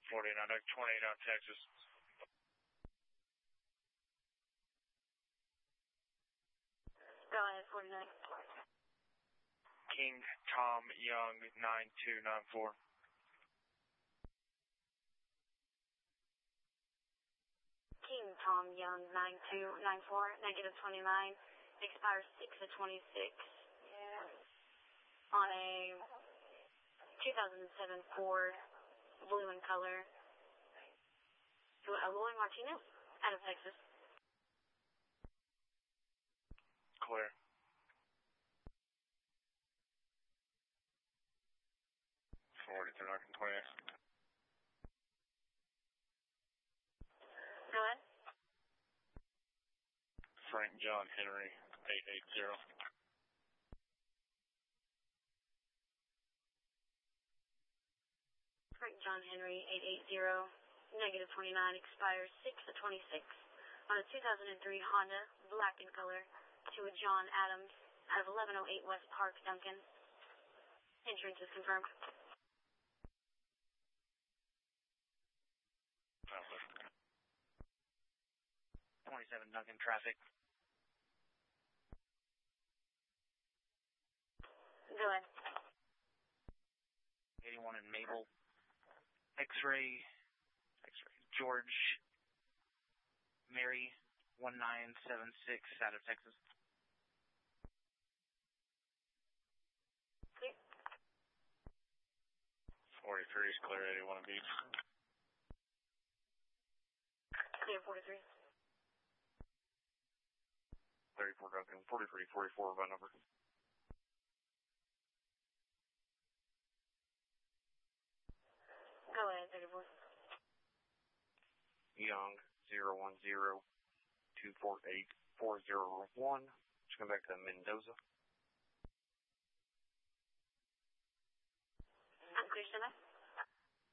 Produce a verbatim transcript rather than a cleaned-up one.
forty-nine, twenty-eight out Texas. Go ahead, forty-nine. King Tom Young, nine two nine four. King Tom Young, nine two nine four, negative twenty-nine, expires six of twenty-six. Yeah. On a two thousand seven Ford, blue in color. To Eloy Martinez, out of Texas. Clear. forty-two, twenty-eight. Go ahead. Frank John Henry, eight eight zero. Frank John Henry, eight eight zero, negative twenty-nine, expires six of twenty-six. On a two thousand three Honda, black in color, to a John Adams, out of eleven oh eight West Park, Duncan. Insurance is confirmed. twenty-seven Duncan traffic. Go ahead. eighty-one in Mabel. X-ray. X-ray. George. Mary. one nine seven six out of Texas. Clear. forty-three is clear, eighty-one Beach. Clear, forty-three. thirty-four Duncan, forty-three forty-four by number. Go ahead, thirty-four. Young, zero one zero two four eight four zero one. Just come back to Mendoza. I'm clear, stand by.